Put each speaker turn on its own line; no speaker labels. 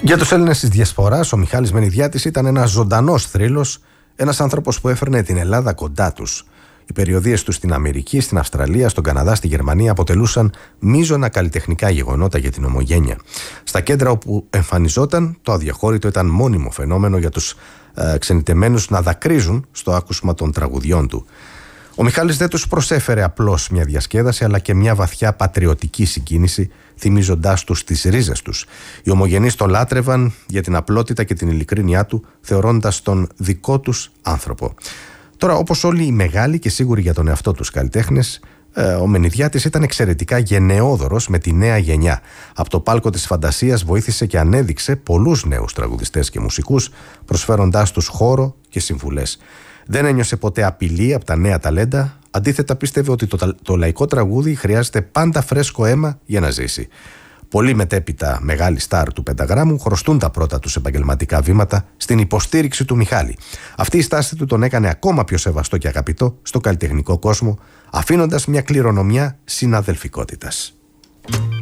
Για τους Έλληνες της Διασποράς, ο Μιχάλης Μενιδιάτης ήταν ένας ζωντανός θρύλος, ένας άνθρωπος που έφερνε την Ελλάδα κοντά τους. Οι περιοδίες του στην Αμερική, στην Αυστραλία, στον Καναδά, στη Γερμανία αποτελούσαν μείζωνα καλλιτεχνικά γεγονότα για την ομογένεια. Στα κέντρα όπου εμφανιζόταν, το αδιαχώρητο ήταν μόνιμο φαινόμενο για τους ξενιτεμένους να δακρύζουν στο άκουσμα των τραγουδιών του. Ο Μιχάλης δεν τους προσέφερε απλώς μια διασκέδαση, αλλά και μια βαθιά πατριωτική συγκίνηση, θυμίζοντάς τους τις ρίζες τους. Οι ομογενείς το λάτρευαν για την απλότητα και την ειλικρίνειά του, θεωρώντας τον δικό τους άνθρωπο. Τώρα, όπως όλοι οι μεγάλοι και σίγουροι για τον εαυτό τους καλλιτέχνες, ο Μενιδιάτης ήταν εξαιρετικά γενναιόδωρος με τη νέα γενιά. Από το πάλκο της φαντασίας βοήθησε και ανέδειξε πολλούς νέους τραγουδιστές και μουσικούς, προσφέροντάς τους χώρο και συμβουλές. Δεν ένιωσε ποτέ απειλή από τα νέα ταλέντα. Αντίθετα, πίστευε ότι το λαϊκό τραγούδι χρειάζεται πάντα φρέσκο αίμα για να ζήσει. Πολλοί μετέπειτα μεγάλοι στάρ του πενταγράμμου χρωστούν τα πρώτα τους επαγγελματικά βήματα στην υποστήριξη του Μιχάλη. Αυτή η στάση του τον έκανε ακόμα πιο σεβαστό και αγαπητό στο καλλιτεχνικό κόσμο, αφήνοντας μια κληρονομιά συναδελφικότητας.